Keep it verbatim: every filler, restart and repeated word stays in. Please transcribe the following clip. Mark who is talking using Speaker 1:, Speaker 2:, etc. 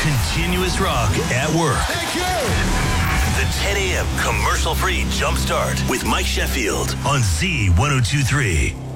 Speaker 1: Continuous rock at work.
Speaker 2: Thank you.
Speaker 1: The ten a.m. commercial-free Jumpstart with Mike Sheffield on Z ten twenty-three.